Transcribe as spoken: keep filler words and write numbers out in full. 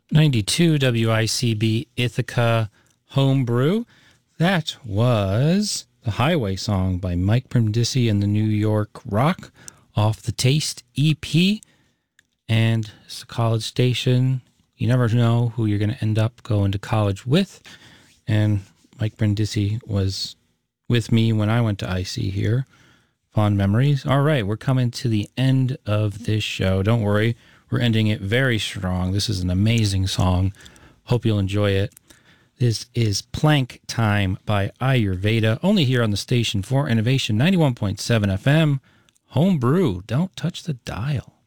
ninety-two W I C B Ithaca Homebrew. That was the Highway Song by Mike Brindisi and the New York Rock off the Taste E P. And it's a college station. You never know who you're going to end up going to college with. And Mike Brindisi was with me when I went to I C here. Fond memories. All right, we're coming to the end of this show. Don't worry, we're ending it very strong. This is an amazing song. Hope you'll enjoy it. This is Plank Time by Ayurveda, only here on the station for Innovation ninety-one point seven F M. Homebrew. Don't touch the dial.